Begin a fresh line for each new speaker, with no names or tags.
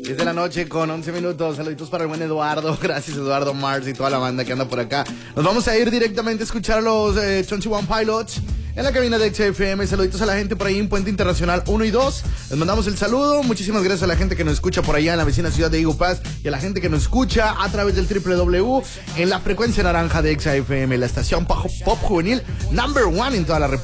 10 de la noche con 11 minutos. Saluditos para el buen Eduardo. Gracias, Eduardo Mars y toda la banda que anda por acá. Nos vamos a ir directamente a escuchar a los 21 Pilots en la cabina de XFM. Saluditos a la gente por ahí en Puente Internacional 1 y 2. Les mandamos el saludo. Muchísimas gracias a la gente que nos escucha por allá en la vecina ciudad de Eagle Pass y a la gente que nos escucha a través del www en la frecuencia naranja de XFM, la estación pop juvenil #1 en toda la República.